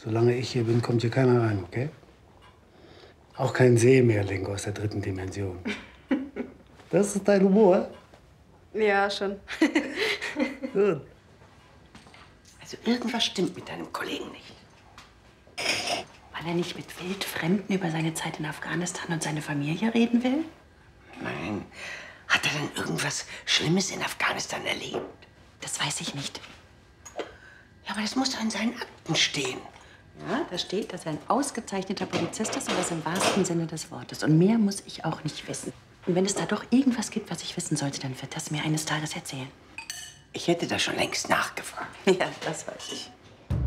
Solange ich hier bin, kommt hier keiner rein, okay? Auch kein Seemeerling aus der 3. Dimension. Das ist dein Humor? Ja, schon. Gut. Also irgendwas stimmt mit deinem Kollegen nicht. Weil er nicht mit Wildfremden über seine Zeit in Afghanistan und seine Familie reden will? Nein. Hat er denn irgendwas Schlimmes in Afghanistan erlebt? Das weiß ich nicht. Ja, aber das muss doch in seinen Akten stehen. Ja, da steht, dass er ein ausgezeichneter Polizist ist und das im wahrsten Sinne des Wortes. Und mehr muss ich auch nicht wissen. Und wenn es da doch irgendwas gibt, was ich wissen sollte, dann wird das mir eines Tages erzählen. Ich hätte da schon längst nachgefragt. Ja, das weiß ich.